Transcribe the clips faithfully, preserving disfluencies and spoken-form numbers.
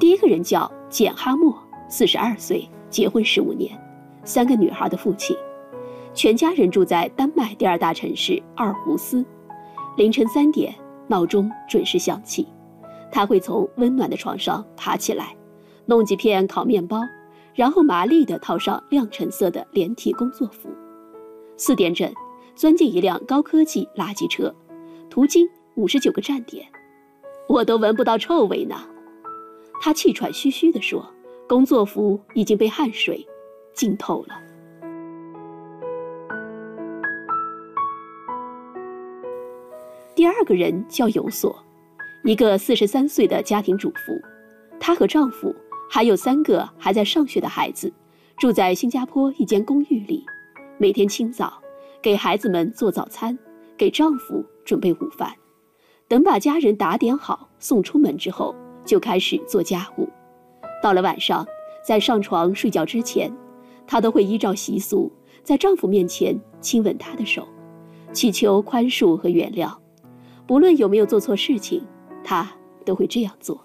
第一个人叫简哈默，四十二岁，结婚十五年，三个女孩的父亲，全家人住在丹麦第二大城市阿尔胡斯。凌晨三点，闹钟准时响起，他会从温暖的床上爬起来，弄几片烤面包，然后麻利地套上亮橙色的连体工作服。四点整，钻进一辆高科技垃圾车，途经五十九个站点，我都闻不到臭味呢。他气喘吁吁地说，工作服已经被汗水浸透了。第二个人叫有所，一个四十三岁的家庭主妇，她和丈夫还有三个还在上学的孩子，住在新加坡一间公寓里。每天清早给孩子们做早餐，给丈夫准备午饭，等把家人打点好送出门之后，就开始做家务。到了晚上，在上床睡觉之前，她都会依照习俗在丈夫面前亲吻他的手，祈求宽恕和原谅。不论有没有做错事情，她都会这样做。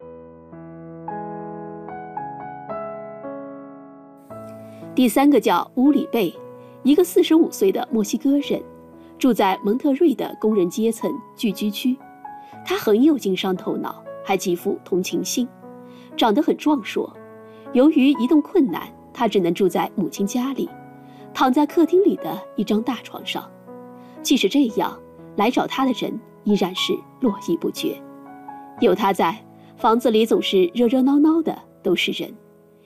第三个叫乌里贝，一个四十五岁的墨西哥人，住在蒙特瑞的工人阶层聚居区。他很有经商头脑，还极富同情心，长得很壮硕。由于移动困难，他只能住在母亲家里，躺在客厅里的一张大床上。即使这样，来找他的人依然是络绎不绝。有他在，房子里总是热热闹闹的，都是人。